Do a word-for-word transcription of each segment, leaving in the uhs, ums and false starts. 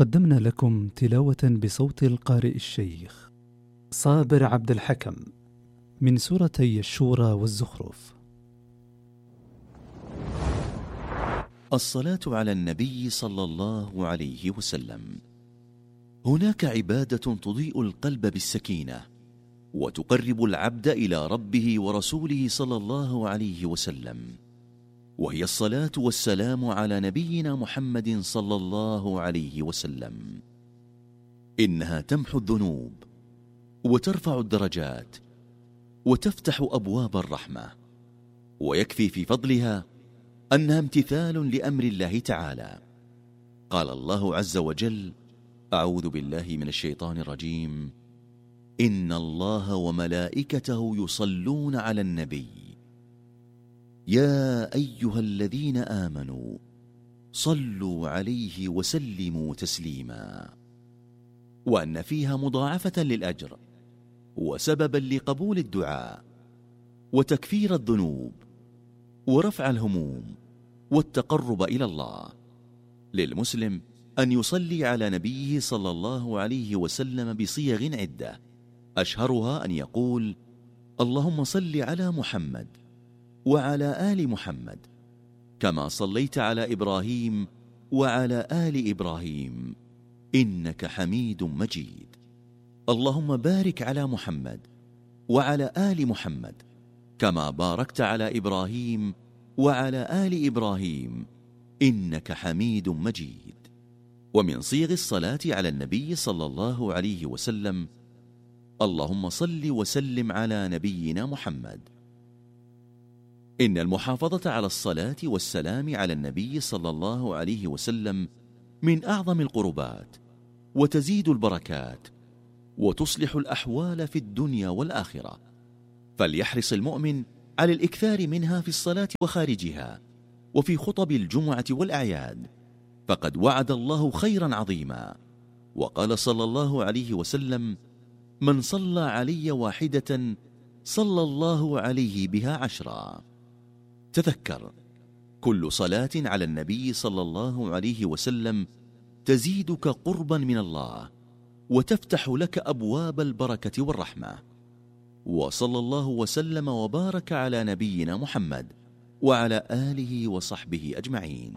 قدمنا لكم تلاوة بصوت القارئ الشيخ صابر عبد الحكم من سورتي الشورى والزخرف. الصلاة على النبي صلى الله عليه وسلم. هناك عبادة تضيء القلب بالسكينة وتقرب العبد إلى ربه ورسوله صلى الله عليه وسلم، وهي الصلاة والسلام على نبينا محمد صلى الله عليه وسلم. إنها تمحو الذنوب وترفع الدرجات وتفتح أبواب الرحمة، ويكفي في فضلها أنها امتثال لأمر الله تعالى. قال الله عز وجل: أعوذ بالله من الشيطان الرجيم: إن الله وملائكته يصلون على النبي يا أيها الذين آمنوا صلوا عليه وسلموا تسليما. وأن فيها مضاعفة للأجر وسببا لقبول الدعاء وتكفير الذنوب ورفع الهموم والتقرب إلى الله. للمسلم أن يصلي على نبيه صلى الله عليه وسلم بصيغ عدة، أشهرها أن يقول: اللهم صل على محمد وعلى آل محمد كما صليت على إبراهيم وعلى آل إبراهيم إنك حميد مجيد. اللهم بارك على محمد وعلى آل محمد كما باركت على إبراهيم وعلى آل إبراهيم إنك حميد مجيد. ومن صيغ الصلاة على النبي صلى الله عليه وسلم: اللهم صل وسلم على نبينا محمد. إن المحافظة على الصلاة والسلام على النبي صلى الله عليه وسلم من أعظم القربات، وتزيد البركات وتصلح الأحوال في الدنيا والآخرة، فليحرص المؤمن على الإكثار منها في الصلاة وخارجها وفي خطب الجمعة والأعياد، فقد وعد الله خيرا عظيما. وقال صلى الله عليه وسلم: من صلى علي واحدة صلى الله عليه بها عشرا. تذكر، كل صلاة على النبي صلى الله عليه وسلم تزيدك قربا من الله وتفتح لك أبواب البركة والرحمة. وصلى الله وسلم وبارك على نبينا محمد وعلى آله وصحبه أجمعين.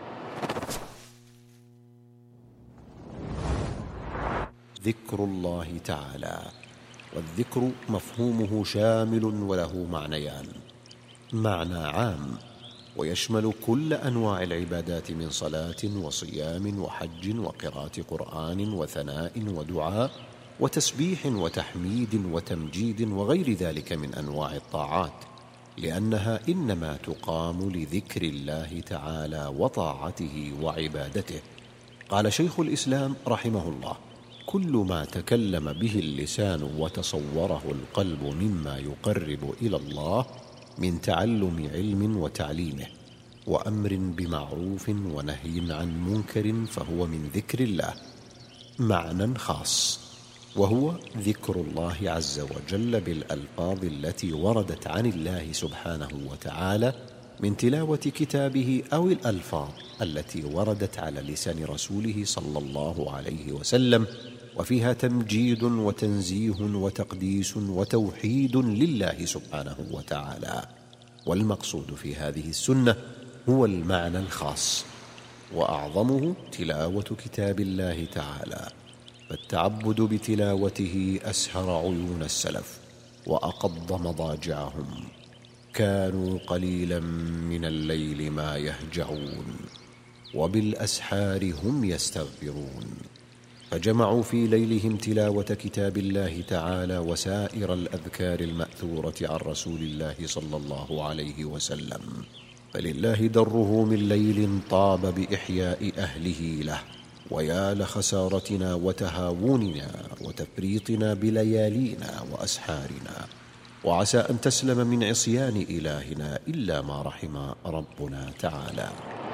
ذكر الله تعالى. والذكر مفهومه شامل وله معنيان: معنى عام ويشمل كل أنواع العبادات من صلاة وصيام وحج وقراءة قرآن وثناء ودعاء وتسبيح وتحميد وتمجيد وغير ذلك من أنواع الطاعات، لأنها إنما تقام لذكر الله تعالى وطاعته وعبادته. قال شيخ الإسلام رحمه الله: كل ما تكلم به اللسان وتصوره القلب مما يقرب إلى الله من تعلم علم وتعليمه وأمر بمعروف ونهي عن منكر فهو من ذكر الله. معنى خاص، وهو ذكر الله عز وجل بالألفاظ التي وردت عن الله سبحانه وتعالى من تلاوة كتابه، أو الألفاظ التي وردت على لسان رسوله صلى الله عليه وسلم، وفيها تمجيد وتنزيه وتقديس وتوحيد لله سبحانه وتعالى. والمقصود في هذه السنة هو المعنى الخاص، وأعظمه تلاوة كتاب الله تعالى، فالتعبد بتلاوته أسهر عيون السلف وأقض مضاجعهم. كانوا قليلا من الليل ما يهجعون وبالأسحار هم يستغفرون، فجمعوا في ليلهم تلاوة كتاب الله تعالى وسائر الأذكار المأثورة عن رسول الله صلى الله عليه وسلم. فلله دره من ليل طاب بإحياء أهله له، ويا لخسارتنا وتهاوننا وتفريطنا بليالينا وأسحارنا. وعسى أن تسلم من عصيان إلهنا إلا ما رحم ربنا تعالى.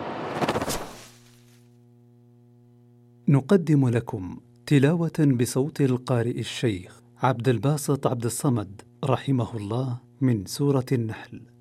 نقدم لكم تلاوة بصوت القارئ الشيخ عبد الباسط عبد الصمد رحمه الله من سورة النحل.